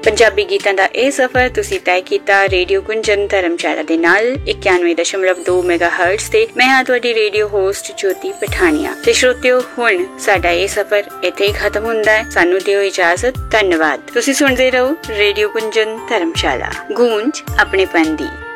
ਪੰਜਾਬੀ ਗੀਤਾਂ ਦਾ ਇਹ ਸਫ਼ਰ ਤੁਸੀਂ ਤੈਅ ਕੀਤਾ ਰੇਡੀਓ ਗੁੰਜਨ ਧਰਮਸ਼ਾਲਾ ਦੇ ਨਾਲ 91.2 ਮੈਗਾਹਰਟਜ਼ ਤੇ। ਮੈਂ ਹਾਂ ਤੁਹਾਡੀ ਰੇਡੀਓ ਹੋਸਟ ਜੋਤੀ ਪਠਾਨੀਆ ਤੇ ਸ਼ਰੋਤਿਓ, ਹੁਣ ਸਾਡਾ ਇਹ ਸਫ਼ਰ ਇੱਥੇ ਹੀ ਖਤਮ ਹੁੰਦਾ ਹੈ। ਸਾਨੂੰ ਦਿਓ ਇਜਾਜ਼ਤ। ਧੰਨਵਾਦ। ਤੁਸੀਂ ਸੁਣਦੇ ਰਹੋ ਰੇਡੀਓ ਗੁੰਜਨ ਧਰਮਸ਼ਾਲਾ, ਗੂੰਜ ਆਪਣੇ ਪਨ ਦੀ।